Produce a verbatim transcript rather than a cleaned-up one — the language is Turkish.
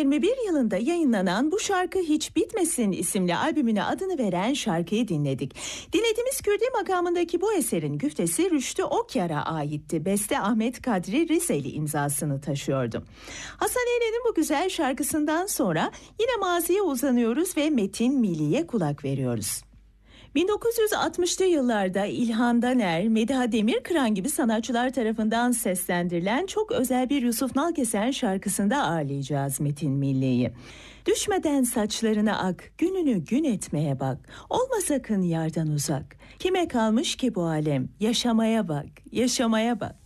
yirmi bir yılında yayınlanan Bu Şarkı Hiç Bitmesin isimli albümüne adını veren şarkıyı dinledik. Dinlediğimiz Kürdi makamındaki bu eserin güftesi Rüştü Okyar'a aitti. Beste Ahmet Kadri Rizeli imzasını taşıyordu. Hasan Eren'in bu güzel şarkısından sonra yine maziye uzanıyoruz ve Metin Milli'ye kulak veriyoruz. bin dokuz yüz altmışlı yıllarda İlhan Daner, Mediha Demirkıran gibi sanatçılar tarafından seslendirilen çok özel bir Yusuf Nalkesen şarkısında ağırlayacağız Metin Milli'yi. Düşmeden saçlarına ak, gününü gün etmeye bak, olma sakın yardan uzak. Kime kalmış ki bu alem, yaşamaya bak, yaşamaya bak.